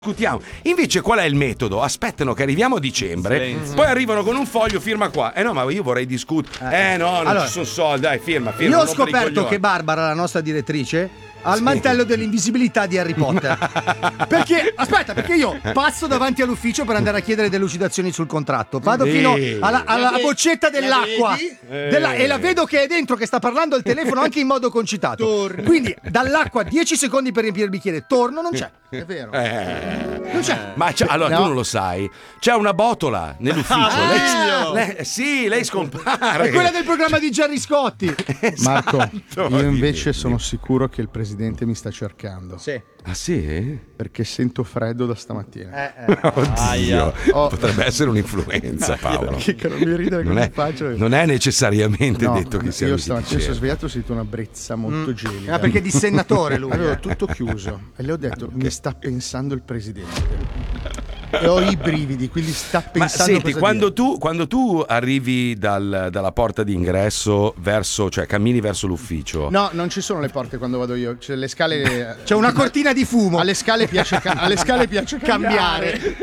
discutiamo. Invece qual è il metodo? Aspettano che arriviamo a dicembre, poi arrivano con un foglio, firma qua. No, ma io vorrei discutere. No, non ci sono soldi, dai, firma. Io ho scoperto che Barbara, la nostra direttrice, ha il mantello dell'invisibilità di Harry Potter. Perché io passo davanti all'ufficio per andare a chiedere delucidazioni sul contratto. Vado fino alla boccetta dell'acqua e la vedo che è dentro, che sta parlando al telefono anche in modo concitato. Quindi dall'acqua 10 secondi per riempire il bicchiere, torno, non c'è. È vero. Non c'è. Ma allora tu non lo sai. C'è una botola nell'ufficio. Lei scompare. È quella del programma di Gerry Scotti. Marco, io invece sono sicuro che il presidente mi sta cercando. Sì. Ah sì? Perché sento freddo da stamattina. Oddio. Potrebbe essere un'influenza, Paolo. Che non mi ridere come faccio. Non è necessariamente detto che sia. Io stamattina sono svegliato, ho sentito una brezza molto gelida. Perché è dissennatore lui. Avevo tutto chiuso e le ho detto mi sta pensando il presidente. E ho i brividi, quindi sta pensando. Ma senti, quando tu arrivi dalla porta d'ingresso cioè cammini verso l'ufficio. No, non ci sono le porte quando vado io. C'è le scale. C'è una cortina di fumo. Alle scale piace cambiare.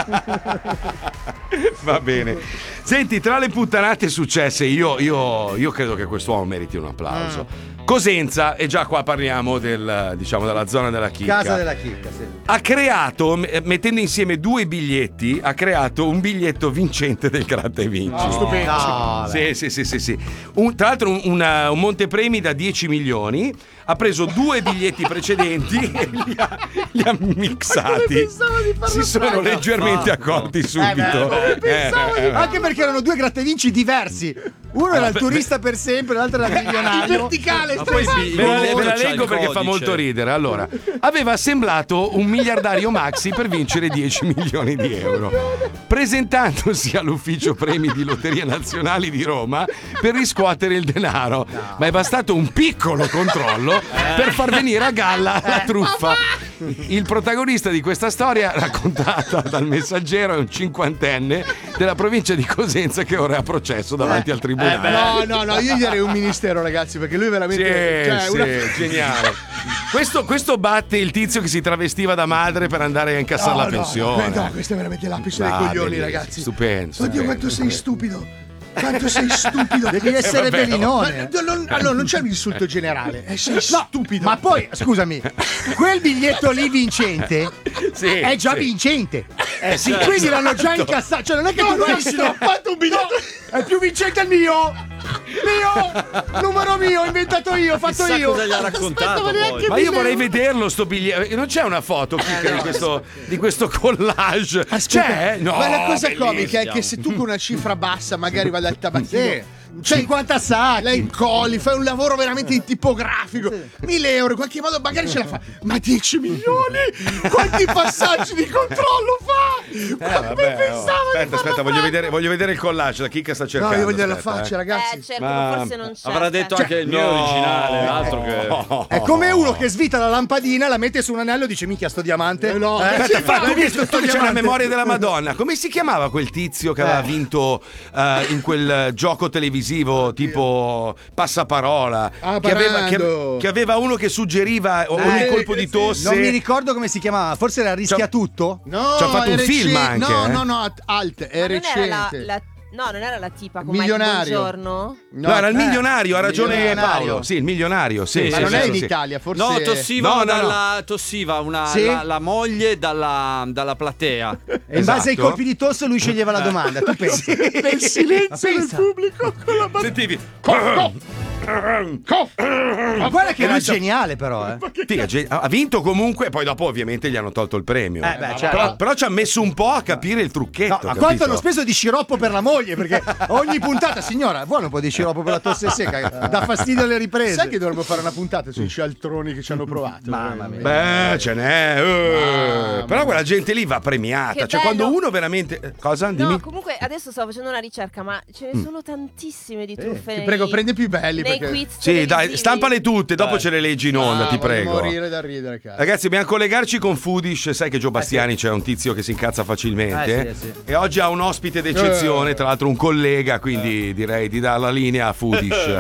Va bene. Senti, tra le puttanate successe, io credo che quest'uomo meriti un applauso. Cosenza, e già qua parliamo della zona della chicca. Casa della chicca, sì. Ha creato, mettendo insieme due biglietti, ha creato un biglietto vincente del Gratta e Vinci. Stupendo. No, sì. Tra l'altro un montepremi da 10 milioni. Ha preso due biglietti precedenti e li ha mixati. Si sono leggermente accorti subito. Anche perché erano due Gratta e Vinci diversi. Uno era il turista per sempre, l'altro era il milionario. Verticale, ve la leggo perché fa molto ridere. Allora, aveva assemblato un miliardario maxi per vincere 10 milioni di euro, presentandosi all'ufficio premi di Lotterie Nazionali di Roma per riscuotere il denaro. Ma è bastato un piccolo controllo per far venire a galla la truffa. Il protagonista di questa storia, raccontata dal Messaggero, è un cinquantenne della provincia di Cosenza che ora è a processo davanti al tribunale. No, io gli darei un ministero, ragazzi, perché lui veramente geniale. Questo batte il tizio che si travestiva da madre per andare a incassare la pensione. No, questo è veramente l'apice dei coglioni, ragazzi. Stupendo. Oddio, quanto sei stupido. Quanto sei stupido. Devi essere velinone. Allora non c'è un insulto generale. Sei stupido. Ma poi, scusami, quel biglietto lì vincente è già vincente. Quindi l'hanno già incassato. Cioè non è che tu ho fatto un biglietto. È più vincente il mio. Numero mio, inventato io, fatto Chissà io. cosa gli ha raccontato poi. Ma io vorrei vederlo sto biglietto. Non c'è una foto di questo collage? C'è? No. Ma la cosa comica è che se tu con una cifra bassa magari vai dal tabacchino, 50 sacchi, la incolli, fai un lavoro veramente tipografico, 1.000 euro, in qualche modo magari ce la fa. Ma 10 milioni? Quanti passaggi di controllo fa? Aspetta, voglio vedere il collage. La chicca sta cercando. No, io voglio vedere la faccia, ragazzi. Certo, ma forse non c'è. Avrà detto anche il mio originale, altro che. È come uno che svita la lampadina, la mette su un anello e dice minchia sto diamante. Tu c'è una memoria della Madonna. Come si chiamava quel tizio che aveva vinto in quel gioco televisivo tipo Passaparola? Che aveva uno che suggeriva ogni colpo di tosse. Non mi ricordo come si chiamava, forse era Rischiatutto? No, ci ha fatto un film anche. No, Alt, è recente. No, non era la tipa con Milionario. Buongiorno? No, era il milionario, ha ragione Milionario. Paolo. Sì, il milionario, sì. Ma non è in Italia, forse. No, tossiva No. tossiva Sì? la moglie dalla platea. E in base ai colpi di tosse lui sceglieva la domanda. Tu pensi? Il silenzio del pubblico con la Sentivi. Ma guarda che era geniale però, Ha vinto comunque, poi dopo ovviamente gli hanno tolto il premio. Certo. Però ci ha messo un po' a capire il trucchetto. Ma quanto hanno speso di sciroppo per la moglie? Perché ogni puntata, signora, vuole un po' di sciroppo per la tosse secca? Dà fastidio alle riprese. Sai che dovremmo fare una puntata sui cialtroni che ci hanno provato? Mamma mia. Beh, ce n'è. Però quella gente lì va premiata. Che Cioè, bello. quando uno veramente. Cosa? Dimmi. No, comunque adesso stavo facendo una ricerca, ma ce ne sono tantissime di truffe. Ti prego, prende più belli. Nei Perché... quiz Sì, dai, televisivi. stampale tutte, dopo ce le leggi in onda, ti prego. Voglio morire da ridere, cazzo. Ragazzi, dobbiamo collegarci con Foodish. Sai che Gio Bastiani c'è un tizio che si incazza facilmente. Sì. E oggi ha un ospite d'eccezione, tra l'altro un collega, quindi direi di dare la linea a Foodish.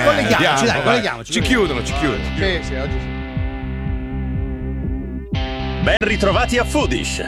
Colleghiamoci. Ci chiudono. Sì, oggi sì. Ben ritrovati a Foodish.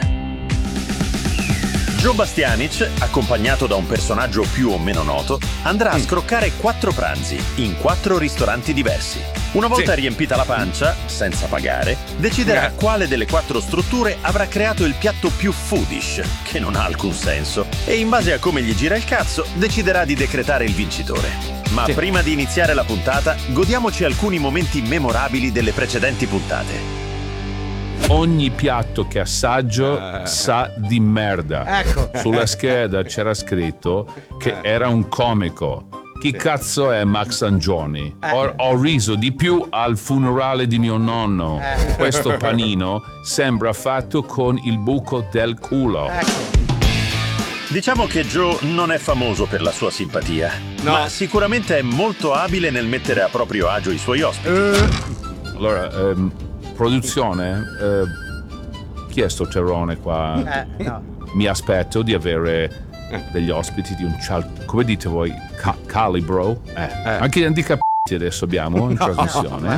Joe Bastianic, accompagnato da un personaggio più o meno noto, andrà a scroccare 4 pranzi in 4 ristoranti diversi. Una volta riempita la pancia, senza pagare, deciderà quale delle 4 strutture avrà creato il piatto più foodish, che non ha alcun senso, e in base a come gli gira il cazzo, deciderà di decretare il vincitore. Ma prima di iniziare la puntata, godiamoci alcuni momenti memorabili delle precedenti puntate. Ogni piatto che assaggio sa di merda. Ecco. Sulla scheda c'era scritto che era un comico. Chi cazzo è Max Angioni? Ho riso di più al funerale di mio nonno. Questo panino sembra fatto con il buco del culo. Diciamo che Joe non è famoso per la sua simpatia, ma sicuramente è molto abile nel mettere a proprio agio i suoi ospiti. Allora, produzione, chi è sto terrone qua? Mi aspetto di avere degli ospiti di un come dite voi, calibro? Anche handicapati adesso abbiamo in trasmissione.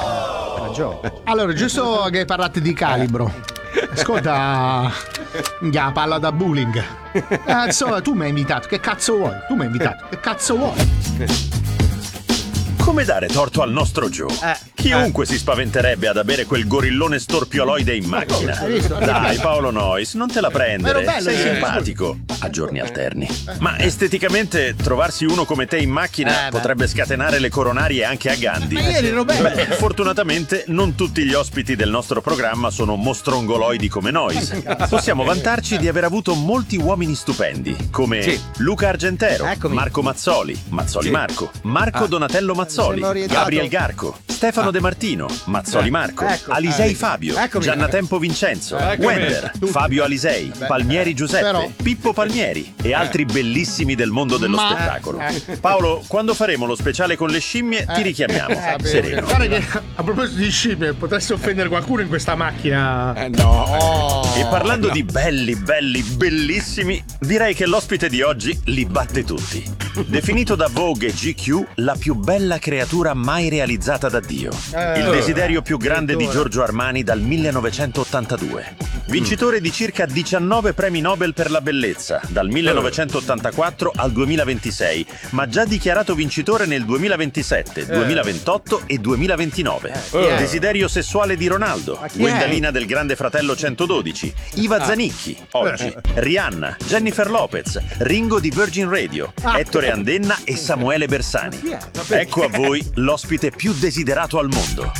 Allora, giusto che parlate di calibro. Ascolta, parla da bullying. Insomma, tu mi hai invitato, che cazzo vuoi? Tu mi hai invitato, che cazzo vuoi? Come dare torto al nostro Joe? Chiunque si spaventerebbe ad avere quel gorillone storpioloide in macchina. Dai, Paolo Noyes, non te la prendere. Sei simpatico. A giorni alterni. Ma esteticamente trovarsi uno come te in macchina potrebbe scatenare le coronarie anche a Gandhi. Beh, fortunatamente non tutti gli ospiti del nostro programma sono mostrongoloidi come Noyes. Possiamo vantarci di aver avuto molti uomini stupendi, come Luca Argentero, Marco Mazzoli, Marco, Marco Donatello Mazzoli, Gabriel Garco, Stefano De Martino, Mazzoli Marco, Alisei Fabio, Giannatempo Vincenzo, Wender, Fabio Alisei, Palmieri Giuseppe, Pippo Palmieri e altri bellissimi del mondo dello spettacolo. Paolo, quando faremo lo speciale con le scimmie ti richiamiamo. Sereno. Guarda che a proposito di scimmie, potresti offendere qualcuno in questa macchina. E parlando di belli, bellissimi, direi che l'ospite di oggi li batte tutti. Definito da Vogue e GQ la più bella creatura mai realizzata da Dio. Il desiderio più grande di Giorgio Armani dal 1982. Vincitore di circa 19 premi Nobel per la bellezza, dal 1984 al 2026, ma già dichiarato vincitore nel 2027, 2028 e 2029. Desiderio sessuale di Ronaldo, Gwendalina del Grande Fratello 112, Iva Zanicchi, oggi, Rihanna, Jennifer Lopez, Ringo di Virgin Radio, Ettore Andenna e Samuele Bersani. Ecco a voi l'ospite più desiderato al mondo.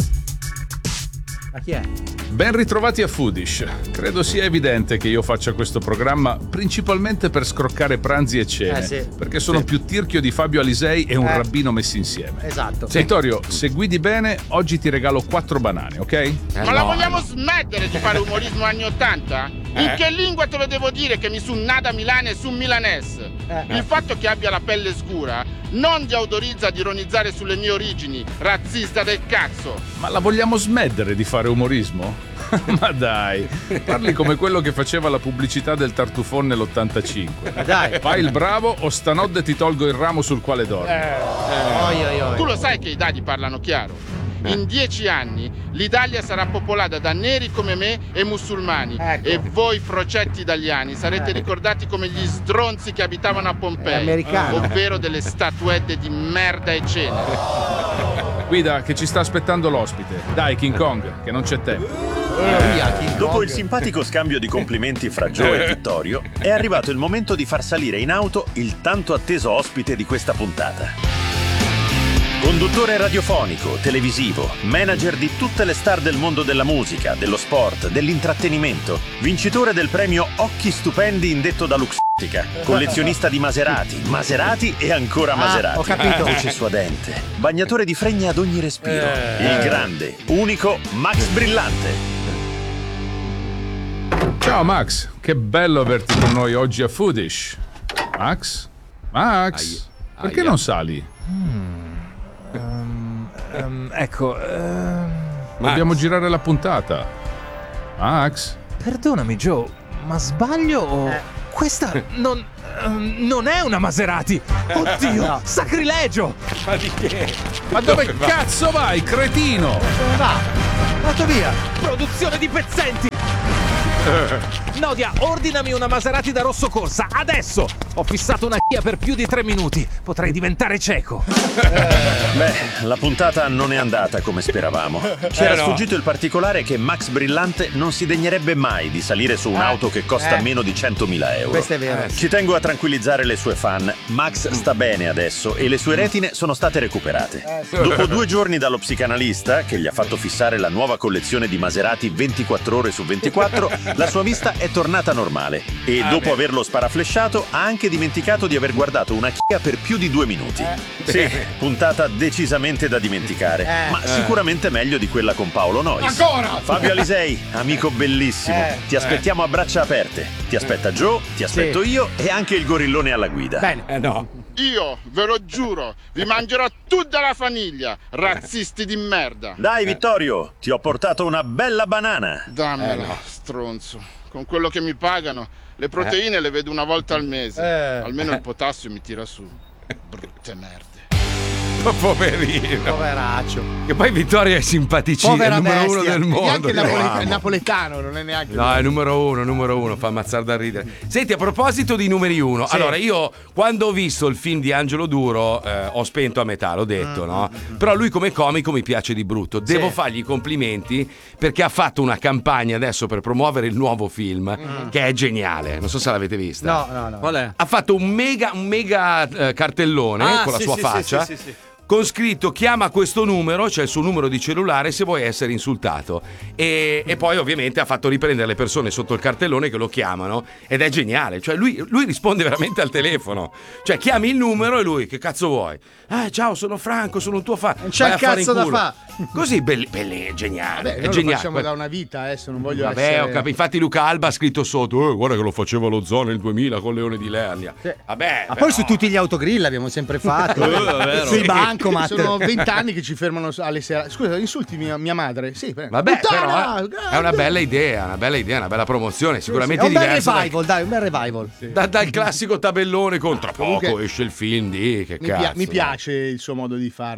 Ma chi è? Ben ritrovati a Foodish. Credo sia evidente che io faccia questo programma principalmente per scroccare pranzi e cene, perché sono più tirchio di Fabio Alisei e un rabbino messi insieme. Esatto. Vittorio, se guidi bene, oggi ti regalo 4 banane, ok? Ma la vogliamo smettere di fare umorismo anni 80? In che lingua te lo devo dire che mi son nata Milano e su milanes? Il fatto che abbia la pelle scura non ti autorizza ad ironizzare sulle mie origini, razzista del cazzo. Ma la vogliamo smettere di fare umorismo? Ma dai, parli come quello che faceva la pubblicità del tartufone nell'85. Dai. Fai il bravo o stanotte ti tolgo il ramo sul quale dormi. Tu lo sai che i dati parlano chiaro. In 10 anni l'Italia sarà popolata da neri come me e musulmani. E voi procetti italiani sarete ricordati come gli stronzi che abitavano a Pompei, ovvero delle statuette di merda e cenere. Guida, che ci sta aspettando l'ospite. Dai, King Kong, che non c'è tempo. Dopo il simpatico scambio di complimenti fra Joe e Vittorio, è arrivato il momento di far salire in auto il tanto atteso ospite di questa puntata. Conduttore radiofonico, televisivo, manager di tutte le star del mondo della musica, dello sport, dell'intrattenimento, vincitore del premio Occhi Stupendi indetto da Luxottica, collezionista di Maserati e ancora Maserati. Ho capito. Voce suadente, bagnatore di fregne ad ogni respiro, il grande, unico Max Brillante. Ciao Max, che bello averti con noi oggi a Foodish. Max? Perché non sali? Dobbiamo girare la puntata. Max? Perdonami Joe, ma sbaglio o... Questa non è una Maserati! Oddio, no. Sacrilegio! Ma di che? Ma dove cazzo vai, cretino? Andato via. Produzione di pezzenti. Nodia, ordinami una Maserati da Rosso Corsa, adesso! Ho fissato una Kia per più di 3 minuti. Potrei diventare cieco. Beh, la puntata non è andata come speravamo. Ci era sfuggito il particolare che Max Brillante non si degnerebbe mai di salire su un'auto che costa meno di 100.000 euro. Questo è vero. Ci tengo a tranquillizzare le sue fan. Max sta bene adesso e le sue retine sono state recuperate. Dopo 2 giorni dallo psicanalista, che gli ha fatto fissare la nuova collezione di Maserati 24 ore su 24, la sua vista è tornata normale e dopo averlo sparaflesciato ha anche dimenticato di aver guardato una Kia per più di 2 minuti. Sì, puntata decisamente da dimenticare, ma sicuramente meglio di quella con Paolo Nois. Ancora! Fabio Alisei, amico bellissimo, ti aspettiamo a braccia aperte. Ti aspetta Joe, ti aspetto io e anche il gorillone alla guida. Bene. Io, ve lo giuro, vi mangerò tutta la famiglia, razzisti di merda. Dai Vittorio, ti ho portato una bella banana. Dammela, stronzo. Con quello che mi pagano, le proteine le vedo una volta al mese. Almeno il potassio mi tira su. Brutte merde. Poverino. Poveraccio. Che poi Vittorio è simpaticissimo, è il numero uno del mondo. E anche napoletano, non è neanche. No, è numero uno, fa ammazzare da ridere. Senti, a proposito di numeri uno, allora io quando ho visto il film di Angelo Duro ho spento a metà, l'ho detto, no? Però lui come comico mi piace di brutto. Devo fargli i complimenti perché ha fatto una campagna adesso per promuovere il nuovo film che è geniale. Non so se l'avete vista. No. Qual è? Ha fatto un mega cartellone con la sua faccia. Sì. Con scritto chiama questo numero, cioè il suo numero di cellulare se vuoi essere insultato, e poi ovviamente ha fatto riprendere le persone sotto il cartellone che lo chiamano ed è geniale, cioè lui risponde veramente al telefono, cioè chiami il numero e lui che cazzo vuoi? Ciao, sono Franco, sono un tuo fan. Non c'è il cazzo da fare. Così geniale. Vabbè, è noi geniale. lo facciamo da una vita, adesso non voglio Vabbè, essere... ho capito. Infatti Luca Alba ha scritto sotto guarda che lo faceva lo zoo nel 2000 con Leone di Lernia. Vabbè, Ma poi su tutti gli autogrill abbiamo sempre fatto. Sui bancomat. Sono 20 anni che ci fermano alle sere. Scusa, insulti mia madre. Sì, prego. Vabbè, Puttana! però è una bella idea, una bella promozione, sicuramente È un bel diversa. revival, dai, un bel revival. Dal classico tabellone con tra poco comunque esce il film di che cazzo. Mi piace il suo modo di fare.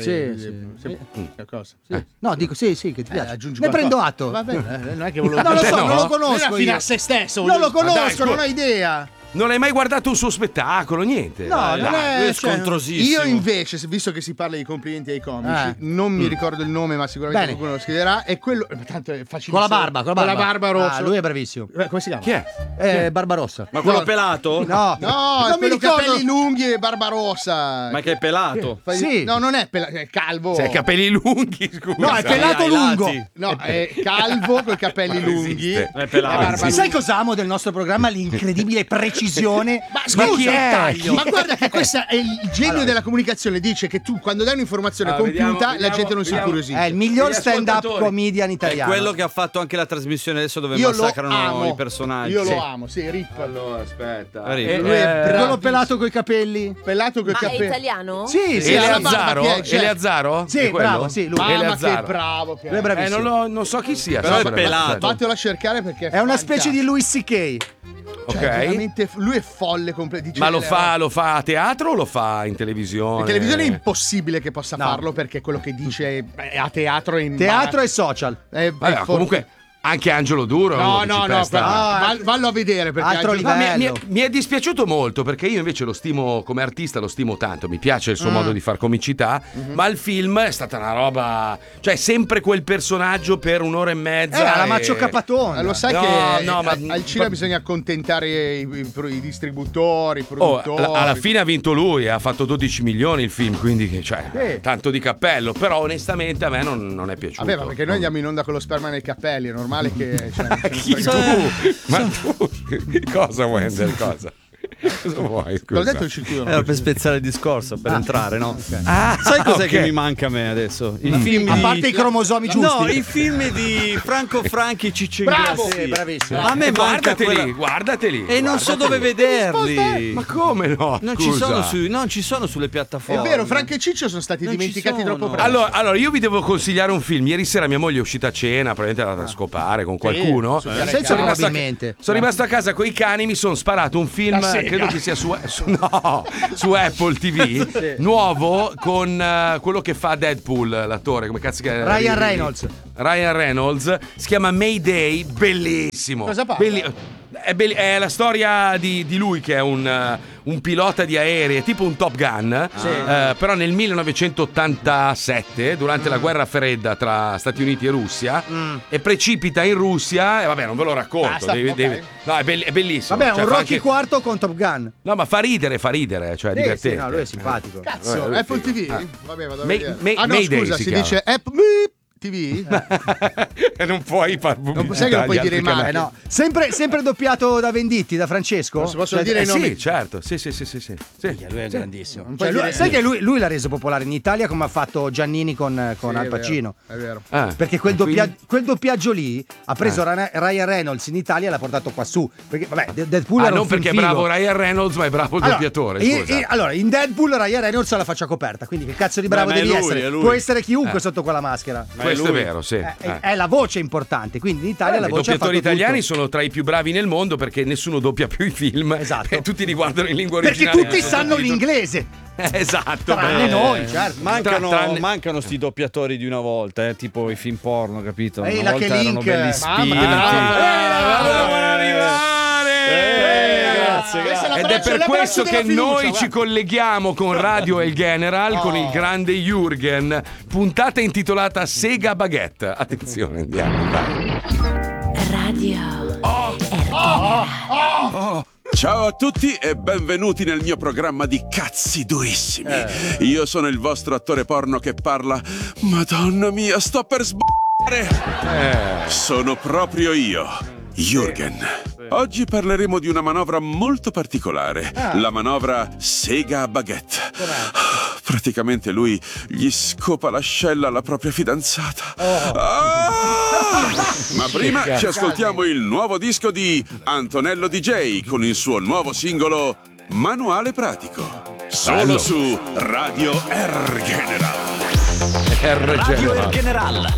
Cosa? No, dico sì, che ti piace. Aggiungi ne qualcosa. prendo atto. Va bene, non è che volevo Non lo so, no. non lo conosco. fino io. a se stesso. Non lo conosco, dai, non ho idea. Non hai mai guardato un suo spettacolo, niente? No, Dai, non è lui è scontrosissimo. Io invece, visto che si parla di complimenti ai comici, non mi ricordo il nome, ma sicuramente Bene. qualcuno lo scriverà. È quello, tanto è facilissimo. Con la barba rossa. rossa. Lui è bravissimo. Come si chiama? Chi è? Barbarossa. Ma quello pelato? No, No, non è mi quello ricordo. capelli lunghi e barbarossa. Ma che è pelato? Sì. No, non è è calvo. Se hai capelli lunghi, scusa. No, è pelato ai lungo. lati. No, è calvo con i capelli lunghi. esiste. È pelato. La barba Sai cosa amo del nostro programma? L'incredibile precisione. Ma chi è? Ma guarda che questo è il genio della comunicazione. Dice che tu quando dai un'informazione compiuta la gente non si incuriosisce. È il miglior Gli stand-up ascoltatori. comedian È italiano. quello che ha fatto anche la trasmissione adesso dove Io lo massacrano amo. i personaggi. Io Sì. lo amo, sì, Rip. Allora, aspetta. Lui è quello bravissimo. pelato coi capelli. Pelato con i Ma è capelli. italiano? Sì, sì. la barba Eleazzaro? che è, cioè- Eleazzaro? Sì, È quello? bravo, sì, lui. Mamma che Eleazzaro. bravo che Lui è bravissimo. Non so chi sia. Però è sinceramente. pelato. Fatelo cercare perché È una specie di Louis C.K. Ok. veramente, lui è folle completo. Ma lo fa a teatro o lo fa in televisione? In televisione è impossibile che possa No. farlo perché quello che dice è a teatro è Teatro e social. Vabbè, comunque anche Angelo Duro. No, che no, ci no, pesta. vallo a vedere perché Altro Angelo- livello. Mi è dispiaciuto molto perché io invece lo stimo come artista, lo stimo tanto, mi piace il suo modo di far comicità, ma il film è stata una roba, cioè sempre quel personaggio per un'ora e mezza. la Maccio Capatonda. Lo sai No, che no, ma- al cinema bisogna accontentare i distributori, i produttori. Alla fine ha vinto lui, ha fatto 12 milioni il film, quindi cioè, tanto di cappello, però onestamente a me non è piaciuto. Vabbè, ma perché noi andiamo in onda con lo sperma nei capelli, è normale che Chi tu? Ma tu cosa vuoi andare? Cosa vuoi? L'ho Scusa. detto il circuito. Era per spezzare il discorso, per entrare, no? Ah, Sai cos'è ok. che mi manca a me adesso? Il film A di... parte i cromosomi giusti. No, i film di Franco Franchi Ciccio Bravo! Ingrassi. Sì, bravissimo. A me manca Guardateli, quella... guardateli. E non so dove vederli. Ma come no? Non Scusa. ci sono sulle È piattaforme. vero, Franco e Ciccio sono stati Non ci dimenticati sono. troppo presto. Allora, io vi devo consigliare un film. Ieri sera mia moglie è uscita a cena, probabilmente è andata a scopare con qualcuno. Senza probabilmente. Sono rimasto a casa con i cani, mi sono sparato un film Da che credo che sia su Apple TV, Sì. nuovo con quello che fa Deadpool, l'attore, come cazzo che è? Ryan Reynolds. Si chiama Mayday, bellissimo. Cosa parla? È la storia di lui che è un pilota di aerei, tipo un Top Gun, però nel 1987, durante la guerra fredda tra Stati Uniti e Russia, e precipita in Russia, e vabbè non ve lo racconto, no, è bellissimo. Vabbè, Cioè, un fa Rocky anche- IV con Top Gun. No, ma fa ridere, cioè è divertente. Sì, no, lui è simpatico. Cazzo, lui è Apple figo. TV? Vabbè, vado a May- vedere. May- Ah no, Mayday scusa, si si chiama. dice Apple TV? E non puoi far pubblicità sai che non puoi agli dire altri mai, canali. No. Sempre doppiato da Venditti, da Francesco? Non si possono dire i nomi. Sì, certo, sì. Lui è grandissimo. puoi dire- Sai che lui l'ha reso popolare in Italia come ha fatto Giannini con Al Pacino. È vero. Perché quel doppiaggio lì ha preso Ah. Ryan Reynolds in Italia e l'ha portato qua su. Perché, vabbè, Deadpool era non un film perché è figo. bravo Ryan Reynolds, ma è bravo il doppiatore. Scusa. Allora, in Deadpool Ryan Reynolds ha la faccia coperta, quindi che cazzo di bravo Ma è devi lui, essere? è lui. Può essere chiunque sotto quella maschera. Questo è vero, sì. È la voce importante, quindi in Italia la I voce ha fatto doppiatori italiani tutto. sono tra i più bravi nel mondo perché nessuno doppia più i film. Esatto. E tutti li guardano in lingua Perché originale. tutti sanno l'inglese. Esatto. Tranne noi, certo. Mancano sti doppiatori di una volta, tipo i film porno, capito? Ehi, Una la volta che erano link. belli spinti. Questa Ed è per l'abbraccio questo della che fiducia, noi guarda. ci colleghiamo con Radio El General, con il grande Jürgen. Puntata intitolata Sega Baguette. Attenzione, andiamo. Dai. Ciao a tutti e benvenuti nel mio programma di cazzi durissimi. Io sono il vostro attore porno che parla. Madonna mia, sto per sbagliare. Sono proprio io, Jürgen. Oggi parleremo di una manovra molto particolare, la manovra Sega a Baguette. Praticamente lui gli scopa l'ascella alla propria fidanzata. Ma prima ci ascoltiamo il nuovo disco di Antonello DJ con il suo nuovo singolo Manuale Pratico. Solo su Radio R General. R General. General.